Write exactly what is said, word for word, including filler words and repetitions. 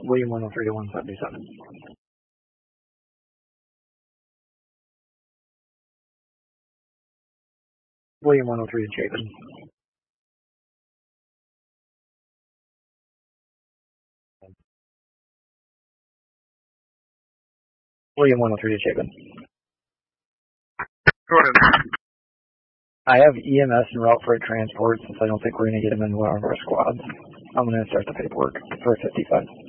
William one oh three to one seventy-seven. William one oh three to Chapin. William one oh three to Chapin. Go ahead. I have E M S and route freight transport since I don't think we're going to get him into one of our squads. I'm going to start the paperwork for fifty-five.